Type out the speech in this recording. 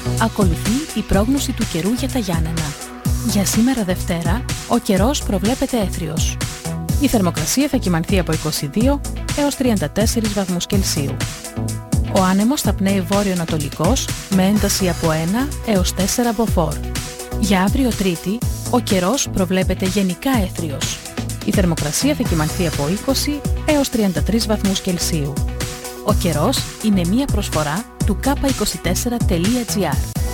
Ακολουθεί η πρόγνωση του καιρού για τα Γιάννενα. Για σήμερα Δευτέρα, ο καιρός προβλέπεται έθριος. Η θερμοκρασία θα κυμανθεί από 22 έως 34 βαθμούς Κελσίου. Ο άνεμος θα πνέει βόρειο-ανατολικός με ένταση από 1 έως 4 μποφόρ. Για αύριο Τρίτη, ο καιρός προβλέπεται γενικά έθριος. Η θερμοκρασία θα κυμανθεί από 20 έως 33 βαθμούς Κελσίου. Ο καιρός είναι μία προσφορά του k24.gr.